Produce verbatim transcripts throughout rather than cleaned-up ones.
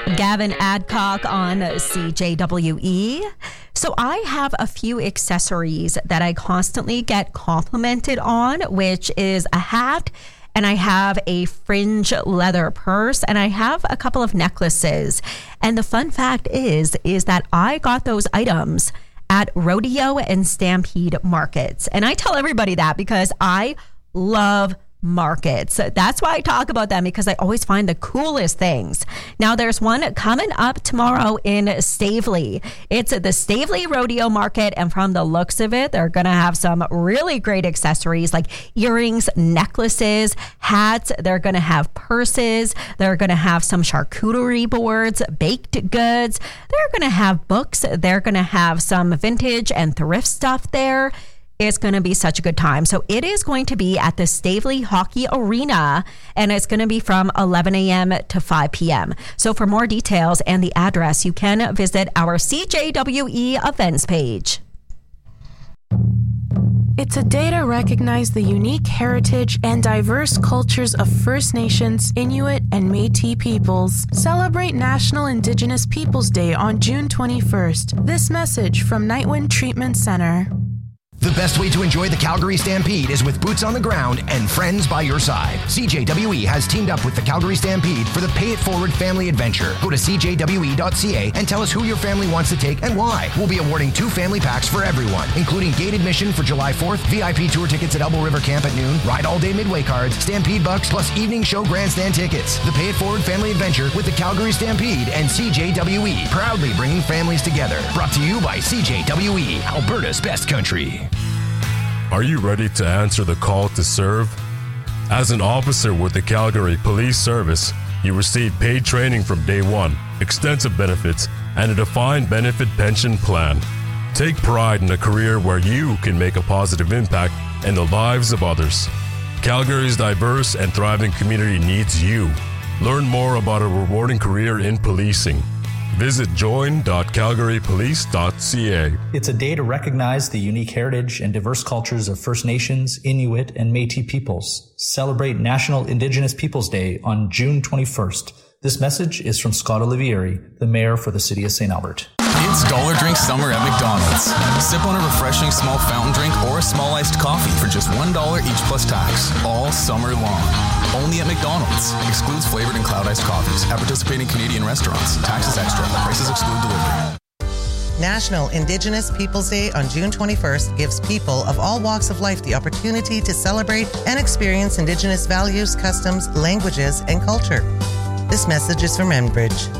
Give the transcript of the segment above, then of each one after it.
Gavin Adcock on C J W E. So I have a few accessories that I constantly get complimented on, which is a hat, and I have a fringe leather purse, and I have a couple of necklaces. And the fun fact is, is that I got those items at Rodeo and Stampede markets. And I tell everybody that because I love markets. That's why I talk about them, because I always find the coolest things. Now there's one coming up tomorrow in Stavely. It's at the Stavely Rodeo Market, and from the looks of it, they're going to have some really great accessories like earrings, necklaces, hats. They're going to have purses. They're going to have some charcuterie boards, baked goods. They're going to have books. They're going to have some vintage and thrift stuff there. It's going to be such a good time. So it is going to be at the Stavely Hockey Arena, and it's going to be from eleven a.m. to five p.m. So for more details and the address, you can visit our C J W E events page. It's a day to recognize the unique heritage and diverse cultures of First Nations, Inuit, and Métis peoples. Celebrate National Indigenous Peoples Day on June twenty-first. This message from Nightwind Treatment Center. The best way to enjoy the Calgary Stampede is with boots on the ground and friends by your side. C J W E has teamed up with the Calgary Stampede for the Pay It Forward Family Adventure. Go to c j w e dot c a and tell us who your family wants to take and why. We'll be awarding two family packs for everyone, including gate admission for July fourth, V I P tour tickets at Elbow River Camp at noon, ride all day Midway cards, Stampede bucks, plus evening show grandstand tickets. The Pay It Forward Family Adventure with the Calgary Stampede and C J W E, proudly bringing families together. Brought to you by C J W E, Alberta's best country. Are you ready to answer the call to serve? As an officer with the Calgary Police Service, you receive paid training from day one, extensive benefits, and a defined benefit pension plan. Take pride in a career where you can make a positive impact in the lives of others. Calgary's diverse and thriving community needs you. Learn more about a rewarding career in policing. Visit join dot calgary police dot c a. It's a day to recognize the unique heritage and diverse cultures of First Nations, Inuit, and Métis peoples. Celebrate National Indigenous Peoples Day on June twenty-first. This message is from Scott Olivieri, the mayor for the city of Saint Albert. It's Dollar Drink Summer at McDonald's. Sip on a refreshing small fountain drink or a small iced coffee for just one dollar each plus tax, all summer long. Only at McDonald's. Excludes flavored and cloud iced coffees at participating Canadian restaurants. Taxes extra. Prices exclude delivery. National Indigenous Peoples Day on June twenty-first gives people of all walks of life the opportunity to celebrate and experience Indigenous values, customs, languages, and culture. This message is from Enbridge.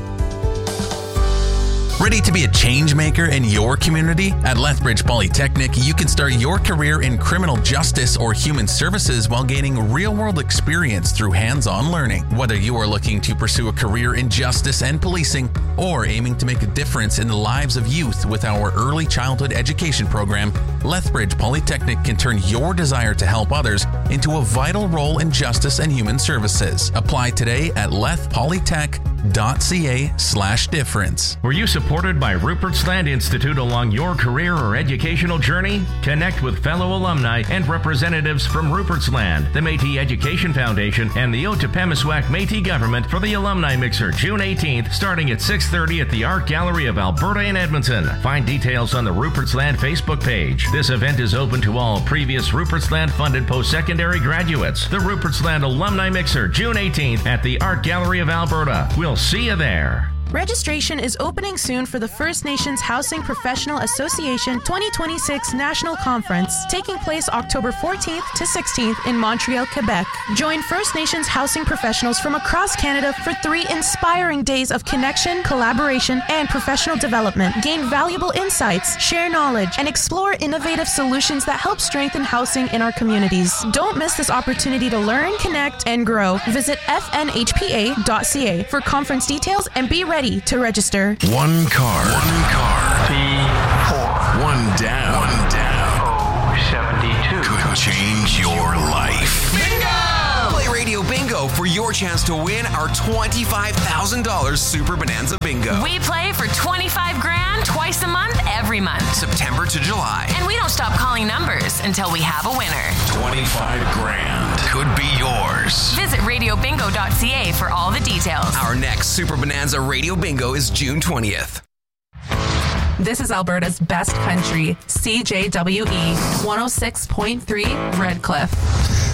Ready to be a change maker in your community? At Lethbridge Polytechnic, you can start your career in criminal justice or human services while gaining real-world experience through hands-on learning. Whether you are looking to pursue a career in justice and policing or aiming to make a difference in the lives of youth with our early childhood education program, Lethbridge Polytechnic can turn your desire to help others into a vital role in justice and human services. Apply today at lethpolytech.ca slash difference. Were you supported by Rupert's Land Institute along your career or educational journey? Connect with fellow alumni and representatives from Rupert's Land, the Métis Education Foundation, and the Otipemisiwak Métis Government for the Alumni Mixer June eighteenth, starting at six thirty at the Art Gallery of Alberta in Edmonton. Find details on the Rupert's Land Facebook page. This event is open to all previous Rupert's Land funded post-secondary graduates. The Rupert's Land Alumni Mixer June eighteenth at the Art Gallery of Alberta. We'll see you there. Registration is opening soon for the First Nations Housing Professional Association twenty twenty-six National Conference, taking place October fourteenth to sixteenth in Montreal, Quebec. Join First Nations housing professionals from across Canada for three inspiring days of connection, collaboration, and professional development. Gain valuable insights, share knowledge, and explore innovative solutions that help strengthen housing in our communities. Don't miss this opportunity to learn, connect, and grow. Visit f n h p a dot c a for conference details and be ready to register. One car. One car. P four. One down. One down. oh seventy-two. Could change your life. Bingo! Play radio Radio Bingo for your chance to win our twenty-five thousand dollars Super Bonanza Bingo. We play for twenty-five grand twice a month, every month. September to July. And we don't stop calling numbers until we have a winner. twenty-five grand could be yours. Visit radio bingo dot c a for all the details. Our next Super Bonanza Radio Bingo is June twentieth. This is Alberta's best country, C J W E one oh six point three Redcliffe.